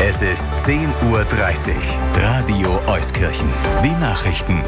Es ist 10:30 Uhr. Radio Euskirchen. Die Nachrichten.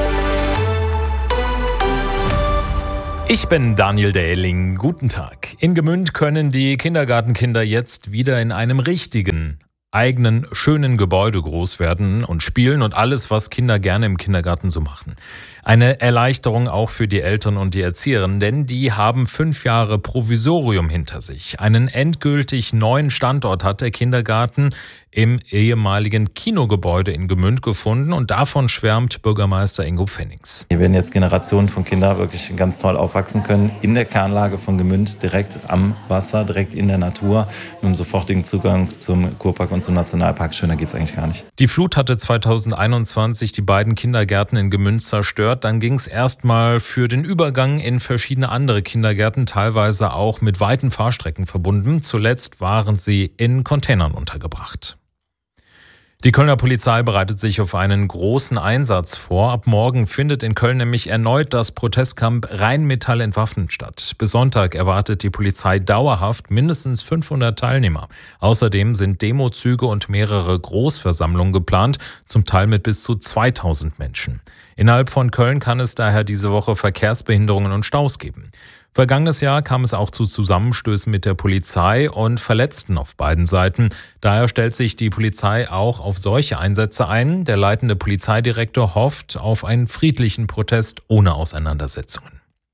Ich bin Daniel Dähling. Guten Tag. In Gmünd können die Kindergartenkinder jetzt wieder in einem richtigen, eigenen, schönen Gebäude groß werden und spielen und alles, was Kinder gerne im Kindergarten so machen. Eine Erleichterung auch für die Eltern und die Erzieherinnen, denn die haben 5 Jahre Provisorium hinter sich. Einen endgültig neuen Standort hat der Kindergarten im ehemaligen Kinogebäude in Gmünd gefunden und davon schwärmt Bürgermeister Ingo Pfennings. Hier werden jetzt Generationen von Kindern wirklich ganz toll aufwachsen können, in der Kernlage von Gmünd, direkt am Wasser, direkt in der Natur, mit einem sofortigen Zugang zum Kurpark und zum Nationalpark. Schöner geht's eigentlich gar nicht. Die Flut hatte 2021 die beiden Kindergärten in Gmünd zerstört. Dann ging es erstmal für den Übergang in verschiedene andere Kindergärten, teilweise auch mit weiten Fahrstrecken verbunden. Zuletzt waren sie in Containern untergebracht. Die Kölner Polizei bereitet sich auf einen großen Einsatz vor. Ab morgen findet in Köln nämlich erneut das Protestcamp Rheinmetall entwaffnet statt. Bis Sonntag erwartet die Polizei dauerhaft mindestens 500 Teilnehmer. Außerdem sind Demozüge und mehrere Großversammlungen geplant, zum Teil mit bis zu 2000 Menschen. Innerhalb von Köln kann es daher diese Woche Verkehrsbehinderungen und Staus geben. Vergangenes Jahr kam es auch zu Zusammenstößen mit der Polizei und Verletzten auf beiden Seiten. Daher stellt sich die Polizei auch auf solche Einsätze ein. Der leitende Polizeidirektor hofft auf einen friedlichen Protest ohne Auseinandersetzungen.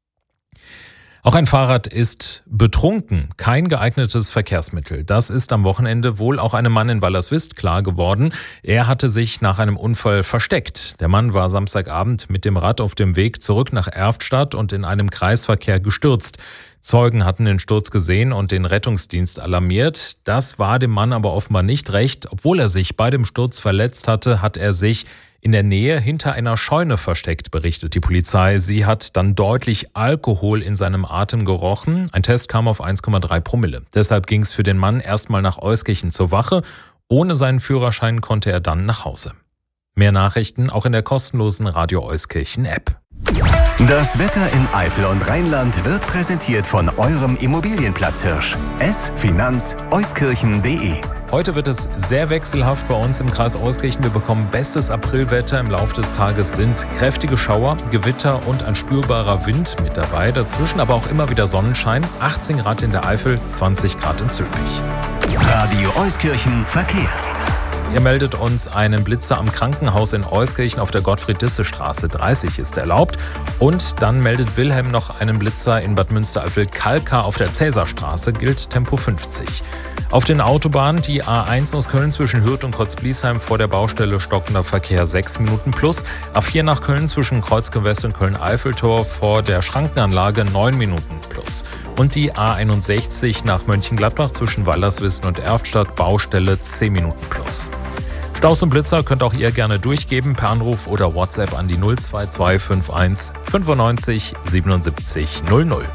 Auch ein Fahrrad ist betrunken kein geeignetes Verkehrsmittel. Das ist am Wochenende wohl auch einem Mann in Wallerswist klar geworden. Er hatte sich nach einem Unfall versteckt. Der Mann war Samstagabend mit dem Rad auf dem Weg zurück nach Erftstadt und in einem Kreisverkehr gestürzt. Zeugen hatten den Sturz gesehen und den Rettungsdienst alarmiert. Das war dem Mann aber offenbar nicht recht. Obwohl er sich bei dem Sturz verletzt hatte, hat er sich in der Nähe hinter einer Scheune versteckt, berichtet die Polizei. Sie hat dann deutlich Alkohol in seinem Atem gerochen. Ein Test kam auf 1,3 Promille. Deshalb ging es für den Mann erstmal nach Euskirchen zur Wache. Ohne seinen Führerschein konnte er dann nach Hause. Mehr Nachrichten auch in der kostenlosen Radio Euskirchen App. Das Wetter in Eifel und Rheinland wird präsentiert von eurem Immobilienplatzhirsch. finanz-euskirchen.de. Heute wird es sehr wechselhaft bei uns im Kreis Euskirchen. Wir bekommen bestes Aprilwetter. Im Laufe des Tages sind kräftige Schauer, Gewitter und ein spürbarer Wind mit dabei. Dazwischen aber auch immer wieder Sonnenschein. 18 Grad in der Eifel, 20 Grad in Zülpich. Radio Euskirchen Verkehr. Ihr meldet uns einen Blitzer am Krankenhaus in Euskirchen auf der Gottfried-Disse-Straße. 30 ist erlaubt. Und dann meldet Wilhelm noch einen Blitzer in Bad Münstereifel-Kalkar auf der Cäsarstraße. Gilt Tempo 50. Auf den Autobahnen die A1 aus Köln zwischen Hürth und Kotzbliesheim vor der Baustelle stockender Verkehr 6 Minuten plus. A4 nach Köln zwischen Kreuzgewässer und Köln-Eiffeltor vor der Schrankenanlage 9 Minuten plus. Und die A61 nach Mönchengladbach zwischen Wallerswist und Erftstadt Baustelle 10 Minuten plus. Staus und Blitzer könnt auch ihr gerne durchgeben per Anruf oder WhatsApp an die 02251 95 77 00.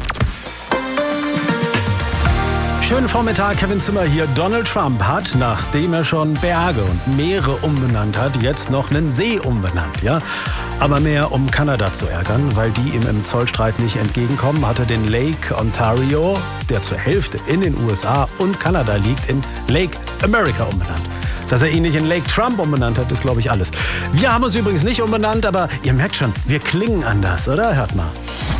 Schönen Vormittag, Kevin Zimmer hier. Donald Trump hat, nachdem er schon Berge und Meere umbenannt hat, jetzt noch einen See umbenannt, ja? Aber mehr, um Kanada zu ärgern, weil die ihm im Zollstreit nicht entgegenkommen, hat er den Lake Ontario, der zur Hälfte in den USA und Kanada liegt, in Lake America umbenannt. Dass er ihn nicht in Lake Trump umbenannt hat, ist, glaube ich, alles. Wir haben uns übrigens nicht umbenannt, aber ihr merkt schon, wir klingen anders, oder? Hört mal.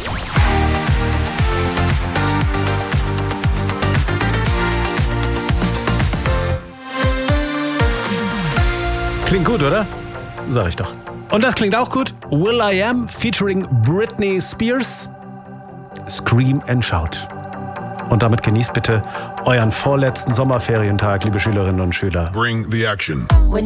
Klingt gut, oder? Sag ich doch. Und das klingt auch gut. will.i.am featuring Britney Spears. Scream and Shout. Und damit genießt bitte euren vorletzten Sommerferientag, liebe Schülerinnen und Schüler. Bring the action.